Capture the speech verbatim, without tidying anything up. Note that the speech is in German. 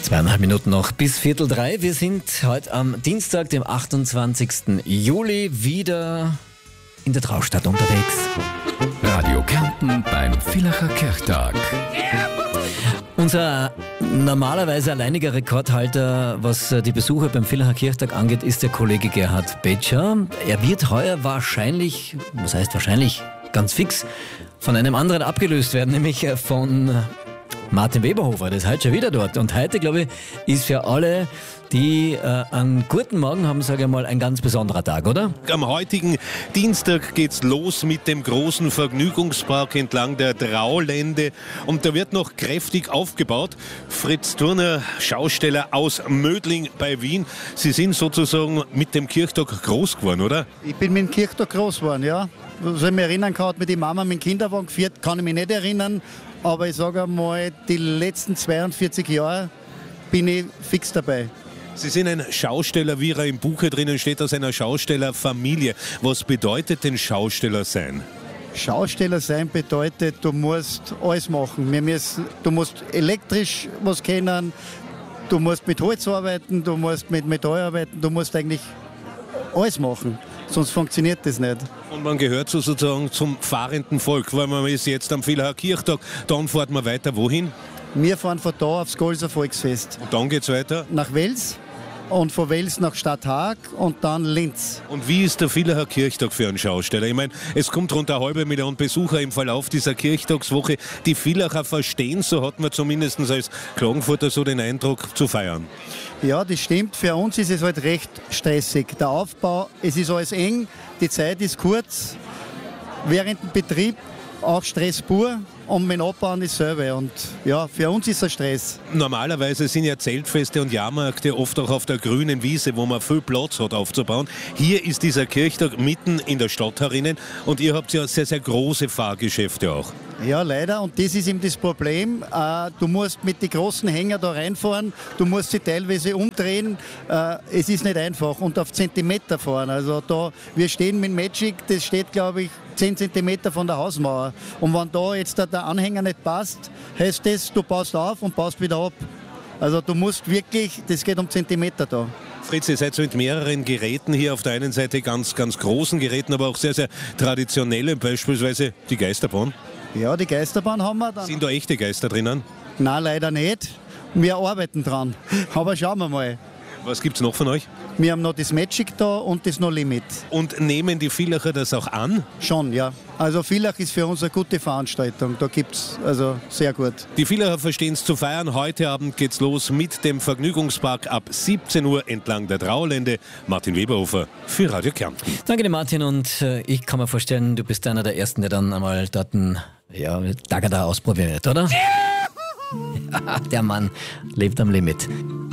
Zweieinhalb Minuten noch bis Viertel drei. Wir sind heute am Dienstag, dem achtundzwanzigsten Juli, wieder in der Traustad unterwegs. Radio Kärnten beim Villacher Kirchtag. Unser normalerweise alleiniger Rekordhalter, was die Besucher beim Villacher Kirchtag angeht, ist der Kollege Gerhard Betscher. Er wird heuer wahrscheinlich, was heißt wahrscheinlich, ganz fix, von einem anderen abgelöst werden, nämlich von Martin Weberhofer. Der ist heute schon wieder dort. Und heute, glaube ich, ist für alle, die äh, einen guten Morgen haben, sage ich mal, ein ganz besonderer Tag, oder? Am heutigen Dienstag geht's los mit dem großen Vergnügungspark entlang der Traulände und da wird noch kräftig aufgebaut. Fritz Turner, Schausteller aus Mödling bei Wien. Sie sind sozusagen mit dem Kirchtag groß geworden, oder? Ich bin mit dem Kirchtag groß geworden, ja. Was ich mich erinnern kann, hat mir die Mama mit dem Kinderwagen geführt, kann ich mich nicht erinnern. Aber ich sage einmal, die letzten zweiundvierzig Jahre bin ich fix dabei. Sie sind ein Schausteller, wie er im Buche drinnen steht, aus einer Schaustellerfamilie. Was bedeutet denn Schausteller sein? Schausteller sein bedeutet, du musst alles machen. Wir müssen, du musst elektrisch was kennen, du musst mit Holz arbeiten, du musst mit Metall arbeiten, du musst eigentlich alles machen. Sonst funktioniert das nicht. Und man gehört sozusagen zum fahrenden Volk, weil man ist jetzt am Villacher Kirchtag, dann fährt man weiter wohin? Wir fahren von da aufs Golser Volksfest. Und dann geht's weiter? Nach Wels und von Wels nach Stadthaag und dann Linz. Und wie ist der Villacher Kirchtag für einen Schausteller? Ich meine, es kommt rund eine halbe Million Besucher im Verlauf dieser Kirchtagswoche. Die Villacher verstehen, so hat man zumindest als Klagenfurter so den Eindruck, zu feiern. Ja, das stimmt. Für uns ist es halt recht stressig. Der Aufbau, es ist alles eng, die Zeit ist kurz. Während dem Betrieb auch Stress pur und mit dem Abbauen dasselbe. Und ja, für uns ist es Stress. Normalerweise sind ja Zeltfeste und Jahrmärkte oft auch auf der grünen Wiese, wo man viel Platz hat aufzubauen. Hier ist dieser Kirchtag mitten in der Stadt herinnen und ihr habt ja sehr, sehr große Fahrgeschäfte auch. Ja, leider. Und das ist eben das Problem. Äh, du musst mit den großen Hängern da reinfahren, du musst sie teilweise umdrehen. Äh, es ist nicht einfach. Und auf Zentimeter fahren. Also da, wir stehen mit Magic, das steht, glaube ich, zehn Zentimeter von der Hausmauer. Und wenn da jetzt der Anhänger nicht passt, heißt das, du baust auf und baust wieder ab. Also du musst wirklich, das geht um Zentimeter da. Fritz, ihr seid so mit mehreren Geräten hier, auf der einen Seite ganz, ganz großen Geräten, aber auch sehr, sehr traditionelle, beispielsweise die Geisterbahn. Ja, die Geisterbahn haben wir dann. Sind da echte Geister drinnen? Nein, leider nicht. Wir arbeiten dran. Aber schauen wir mal. Was gibt's noch von euch? Wir haben noch das Magic da und das No Limit. Und nehmen die Villacher das auch an? Schon, ja. Also Villach ist für uns eine gute Veranstaltung. Da gibt's also sehr gut. Die Villacher verstehen es zu feiern. Heute Abend geht's los mit dem Vergnügungspark ab siebzehn Uhr entlang der Traulände. Martin Weberhofer für Radio Kärnten. Danke dir, Martin. Und äh, ich kann mir vorstellen, du bist einer der Ersten, der dann einmal dort einen ja, Tagada ausprobiert, oder? Ja, der Mann lebt am Limit.